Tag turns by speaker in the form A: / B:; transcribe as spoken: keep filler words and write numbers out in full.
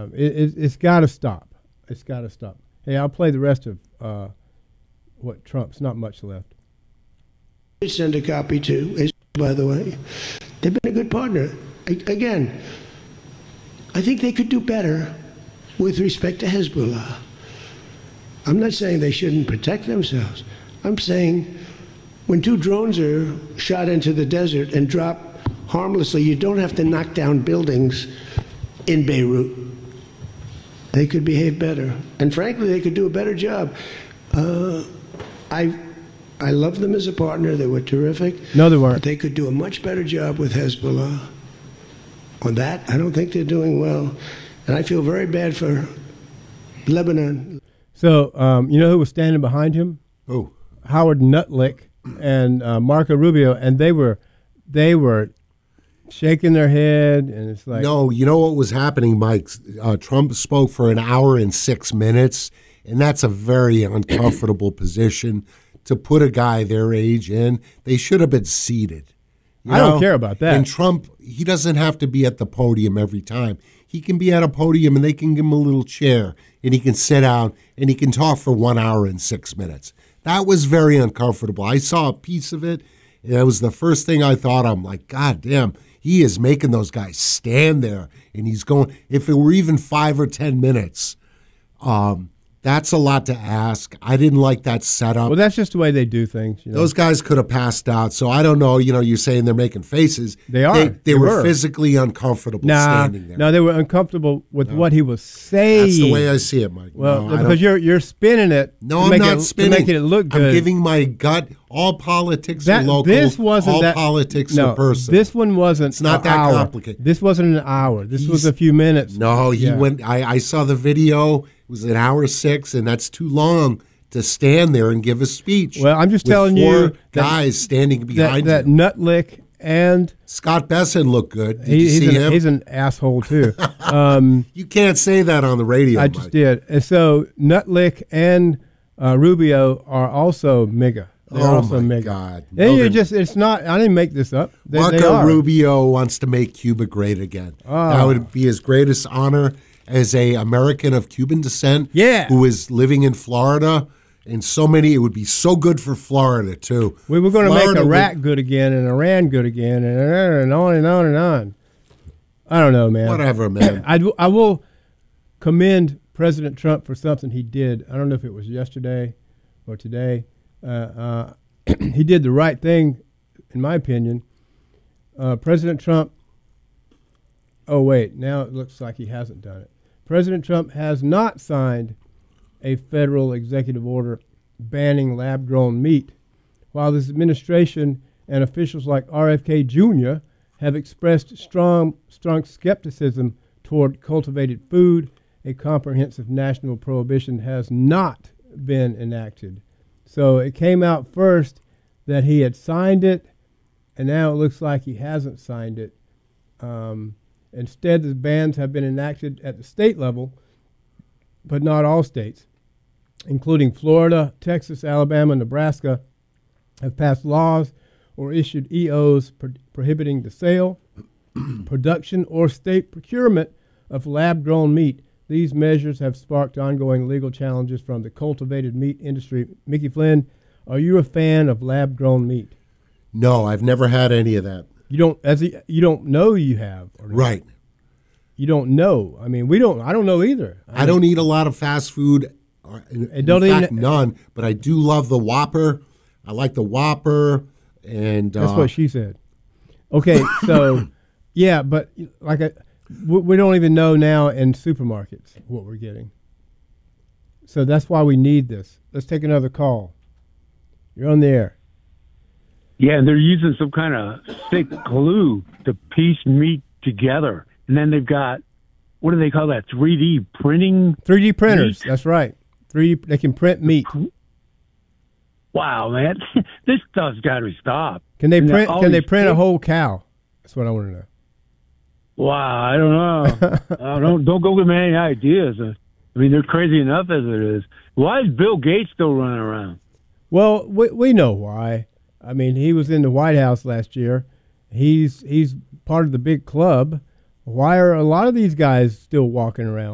A: Um, it, it, it's got to stop. It's got to stop. Hey, I'll play the rest of uh, what Trump's not much left.
B: Send a copy to, by the way. They've been a good partner. I, again, I think they could do better with respect to Hezbollah. I'm not saying they shouldn't protect themselves. I'm saying when two drones are shot into the desert and drop harmlessly, you don't have to knock down buildings in Beirut. They could behave better. And frankly, they could do a better job. Uh, I I love them as a partner. They were terrific.
A: No, they weren't.
B: But they could do a much better job with Hezbollah. On that, I don't think they're doing well. And I feel very bad for Lebanon.
A: So, um, you know who was standing behind him?
C: Oh,
A: Howard Nutlick and uh, Marco Rubio, and they were they were shaking their head, and it's like,
C: no, you know what was happening, Mike? Uh, Trump spoke for an hour and six minutes, and that's a very uncomfortable position to put a guy their age in. They should have been seated. You
A: I
C: know?
A: don't care about that.
C: And Trump, he doesn't have to be at the podium every time. He can be at a podium, and they can give him a little chair, and he can sit down, and he can talk for one hour and six minutes. That was very uncomfortable. I saw a piece of it, and that was the first thing I thought. I'm like, God damn, he is making those guys stand there, and he's going, if it were even five or ten minutes, um, that's a lot to ask. I didn't like that setup.
A: Well, that's just the way they do things. You know?
C: Those guys could have passed out. So I don't know. You know, you're saying they're making faces.
A: They are.
C: They, they,
A: they
C: were,
A: were
C: physically uncomfortable
A: nah,
C: standing there.
A: No, they were uncomfortable with
C: No.
A: what he was saying.
C: That's the way I see it, Mike.
A: Well,
C: no,
A: because you're you're spinning it.
C: No,
A: to
C: I'm
A: make
C: not
A: it,
C: spinning.
A: To making it look good.
C: I'm giving my gut. All politics
A: that,
C: are local.
A: This wasn't
C: all
A: that,
C: politics
A: no,
C: are personal.
A: This one wasn't.
C: It's not
A: an
C: that
A: hour.
C: complicated.
A: This wasn't an hour. This
C: He's,
A: was a few minutes.
C: No, he
A: yeah.
C: went. I, I saw the video. It was an hour six, and that's too long to stand there and give a speech.
A: Well, I'm just
C: with
A: telling
C: four
A: you,
C: guys
A: that,
C: standing behind
A: that, that
C: you.
A: Nutlick and
C: Scott Besson looked good. Did
A: he,
C: you
A: he's
C: see
A: an,
C: him?
A: He's an asshole too. um,
C: you can't say that on the radio.
A: I
C: Mike.
A: just did. And so Nutlick and uh, Rubio are also MAGA. They're
C: oh
A: also
C: my
A: MAGA.
C: God!
A: And
C: No,
A: you're just, it's not, I didn't make this up. They,
C: Marco
A: they are.
C: Rubio wants to make Cuba great again.
A: Oh.
C: That would be his greatest honor as a American of Cuban descent.
A: Yeah.
C: Who is living in Florida. And so many, it would be so good for Florida, too.
A: We were going to make Iraq
C: would,
A: good again and Iran good again and, and on and on and on. I don't know, man.
C: Whatever, man.
A: I, I will commend President Trump for something he did. I don't know if it was yesterday or today. Uh, uh, he did the right thing, in my opinion. Uh, President Trump, oh, wait, now it looks like he hasn't done it. President Trump has not signed a federal executive order banning lab-grown meat, while this administration and officials like R F K Junior have expressed strong, strong skepticism toward cultivated food. A comprehensive national prohibition has not been enacted. So it came out first that he had signed it, and now it looks like he hasn't signed it. Um, instead, the bans have been enacted at the state level, but not all states, including Florida, Texas, Alabama, Nebraska, have passed laws or issued E Os pro- prohibiting the sale, production, or state procurement of lab-grown meat. These measures have sparked ongoing legal challenges from the cultivated meat industry. Mickey Flynn, are you a fan of lab-grown meat?
C: No, I've never had any of that.
A: You don't, as a, you don't know you have, or not.
C: Right.
A: You don't know. I mean, we don't. I don't know either. I,
C: I
A: mean,
C: don't eat a lot of fast food. In, in
A: don't
C: fact,
A: even,
C: none. But I do love the Whopper. I like the Whopper, and
A: that's
C: uh,
A: what she said. Okay, so yeah, but like I, we, we don't even know now in supermarkets what we're getting. So that's why we need this. Let's take another call. You're on the air.
D: Yeah, they're using some kind of thick glue to piece meat together, and then they've got, what do they call that? three D printing.
A: three D printers.
D: meat?
A: That's right. three D. They can print meat.
D: Wow, man, this stuff's got to stop.
A: Can they
D: And
A: print?
D: all
A: Can they
D: these
A: print a
D: big-
A: whole cow? That's what I want to know.
D: Wow, I don't know. uh, don't don't go with me any ideas. Uh, I mean, they're crazy enough as it is. Why is Bill Gates still running around?
A: Well, we we know why. I mean, he was in the White House last year. He's he's part of the big club. Why are a lot of these guys still walking around?